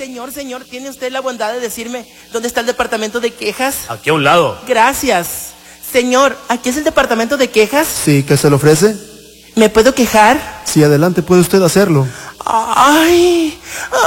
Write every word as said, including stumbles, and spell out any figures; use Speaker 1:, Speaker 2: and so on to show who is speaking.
Speaker 1: Señor, señor, ¿tiene usted la bondad de decirme dónde está el departamento de quejas?
Speaker 2: Aquí a un lado.
Speaker 1: Gracias. Señor, ¿aquí es el departamento de quejas?
Speaker 3: Sí, ¿qué se le ofrece?
Speaker 1: ¿Me puedo quejar?
Speaker 3: Sí, adelante, puede usted hacerlo.
Speaker 1: Ay,